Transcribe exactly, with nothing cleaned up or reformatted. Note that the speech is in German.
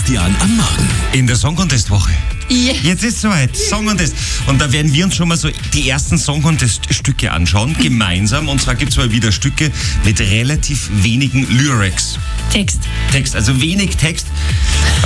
Christian am Morgen. In der Song Contest Woche. Yeah. Jetzt ist es soweit, Song Contest. Und da werden wir uns schon mal so die ersten Song Contest Stücke anschauen, gemeinsam. Und zwar gibt es mal wieder Stücke mit relativ wenigen Lyrics. Text. Text, also wenig Text.